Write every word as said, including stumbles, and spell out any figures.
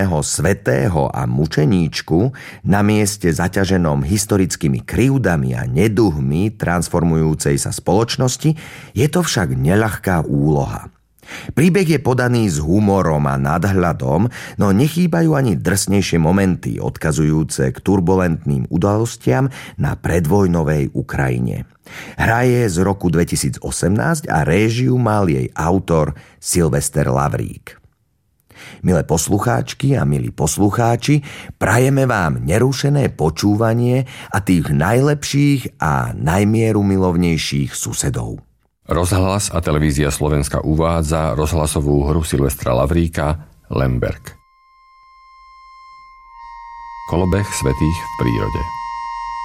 tzv. Svätého a mučeníčku na mieste zaťaženom historickými krivdami a neduhmi transformujúcej sa spoločnosti, je to však neľahká úloha. Príbeh je podaný s humorom a nadhľadom, no nechýbajú ani drsnejšie momenty, odkazujúce k turbulentným udalostiam na predvojnovej Ukrajine. Hra je z roku dvetisícosemnásť a réžiu mal jej autor Silvester Lavrík. Milé poslucháčky a milí poslucháči, prajeme vám nerušené počúvanie a tých najlepších a najmierumilovnejších susedov. Rozhlas a televízia Slovenska uvádza rozhlasovú hru Silvestra Lavríka Lemberg. Kolobeh svätých v prírode.